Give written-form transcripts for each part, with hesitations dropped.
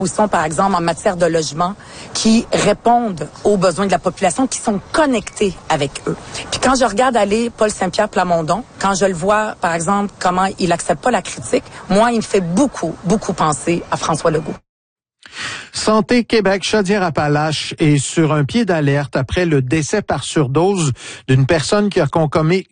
Ou sont, par exemple, en matière de logement, qui répondent aux besoins de la population, qui sont connectés avec eux. Puis quand je regarde aller Paul Saint-Pierre Plamondon, quand je le vois, par exemple, comment il accepte pas la critique, moi, il me fait beaucoup penser à François Legault. Santé Québec Chaudière-Appalaches est sur un pied d'alerte après le décès par surdose d'une personne qui a consommé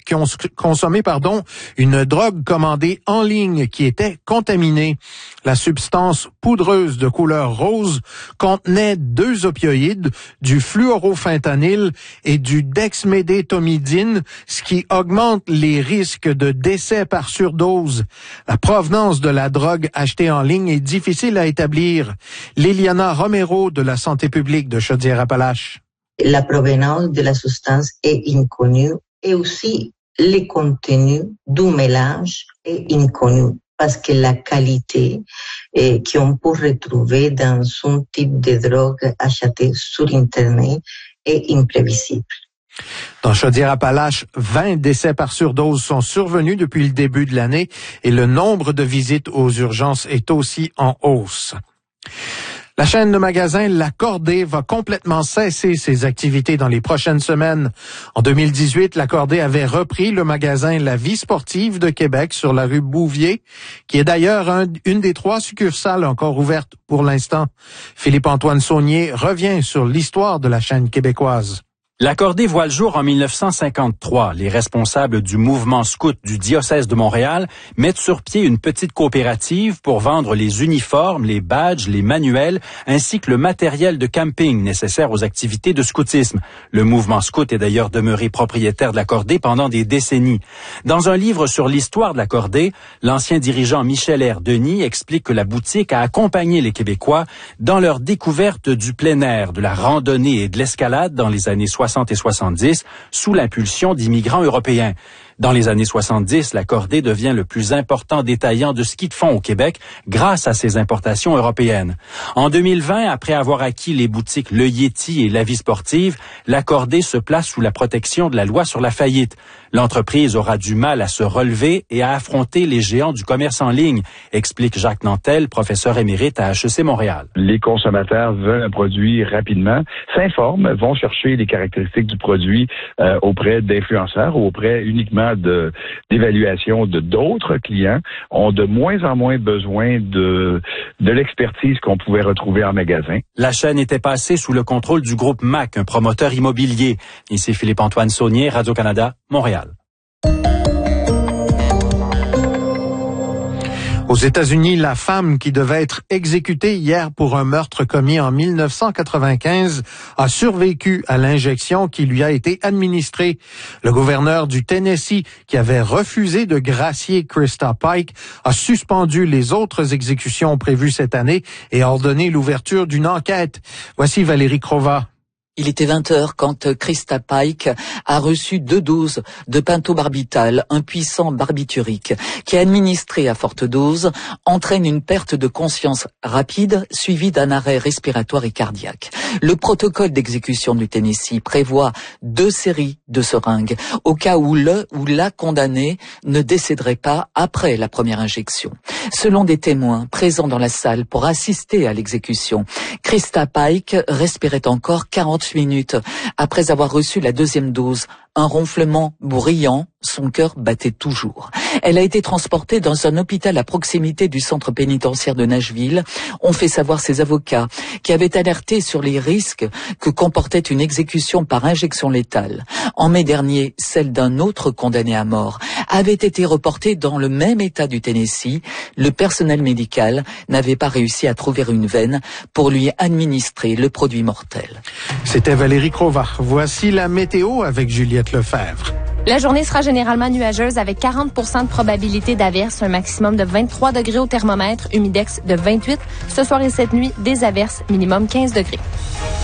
une drogue commandée en ligne qui était contaminée. La substance poudreuse de couleur rose contenait 2 opioïdes, du fluorofentanyl et du dexmédétomidine, ce qui augmente les risques de décès par surdose. La provenance de la drogue achetée en ligne est difficile à établir. Liliana Romero de la Santé publique de Chaudière-Appalaches. La provenance de la substance est inconnue et aussi le contenu du mélange est inconnu parce que la qualité qu'on peut retrouver dans un type de drogue achetée sur Internet est imprévisible. Dans Chaudière-Appalaches, 20 décès par surdose sont survenus depuis le début de l'année et le nombre de visites aux urgences est aussi en hausse. La chaîne de magasins La Cordée va complètement cesser ses activités dans les prochaines semaines. En 2018, La Cordée avait repris le magasin La Vie sportive de Québec sur la rue Bouvier, qui est d'ailleurs une des 3 succursales encore ouvertes pour l'instant. Philippe-Antoine Saunier revient sur l'histoire de la chaîne québécoise. La Cordée voit le jour en 1953. Les responsables du mouvement scout du diocèse de Montréal mettent sur pied une petite coopérative pour vendre les uniformes, les badges, les manuels, ainsi que le matériel de camping nécessaire aux activités de scoutisme. Le mouvement scout est d'ailleurs demeuré propriétaire de la Cordée pendant des décennies. Dans un livre sur l'histoire de la Cordée, l'ancien dirigeant Michel R. Denis explique que la boutique a accompagné les Québécois dans leur découverte du plein air, de la randonnée et de l'escalade dans les années 60 et 70, sous l'impulsion d'immigrants européens. Dans les années 70, la Cordée devient le plus important détaillant de ski de fond au Québec grâce à ses importations européennes. En 2020, après avoir acquis les boutiques Le Yéti et La Vie sportive, la Cordée se place sous la protection de la loi sur la faillite. L'entreprise aura du mal à se relever et à affronter les géants du commerce en ligne, explique Jacques Nantel, professeur émérite à HEC Montréal. Les consommateurs veulent un produit rapidement, s'informent, vont chercher les caractéristiques du produit auprès d'influenceurs ou auprès uniquement d'évaluation de d'autres clients, ont de moins en moins besoin de l'expertise qu'on pouvait retrouver en magasin. La chaîne était passée sous le contrôle du groupe MAC, un promoteur immobilier. Ici Philippe-Antoine Saunier, Radio-Canada, Montréal. Aux États-Unis, la femme qui devait être exécutée hier pour un meurtre commis en 1995 a survécu à l'injection qui lui a été administrée. Le gouverneur du Tennessee, qui avait refusé de gracier Krista Pike, a suspendu les autres exécutions prévues cette année et a ordonné l'ouverture d'une enquête. Voici Valérie Crova. Il était 20h quand Krista Pike a reçu 2 doses de pentobarbital, un puissant barbiturique, qui administré à forte dose entraîne une perte de conscience rapide suivie d'un arrêt respiratoire et cardiaque. Le protocole d'exécution du Tennessee prévoit 2 séries de seringues au cas où le ou la condamnée ne décéderait pas après la première injection. Selon des témoins présents dans la salle pour assister à l'exécution, Krista Pike respirait encore 48 minutes après avoir reçu la 2e dose. Un ronflement bruyant, son cœur battait toujours. Elle a été transportée dans un hôpital à proximité du centre pénitentiaire de Nashville, ont fait savoir ses avocats, qui avaient alerté sur les risques que comportait une exécution par injection létale. En mai dernier, celle d'un autre condamné à mort avait été reportée dans le même état du Tennessee. Le personnel médical n'avait pas réussi à trouver une veine pour lui administrer le produit mortel. C'était Valérie Crova. Voici la météo avec Juliette Lefebvre. La journée sera généralement nuageuse avec 40% de probabilité d'averses, un maximum de 23 degrés au thermomètre, humidex de 28. Ce soir et cette nuit, des averses, minimum 15 degrés.